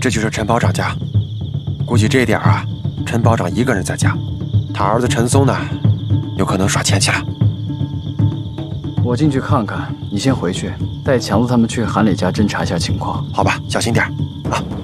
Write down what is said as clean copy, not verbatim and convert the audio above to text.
这就是陈保长家。估计这一点啊，陈保长一个人在家，他儿子陈松呢，有可能耍钱去了。 我进去看看，你先回去，带强子他们去韩磊家侦查一下情况。 好吧，小心点啊。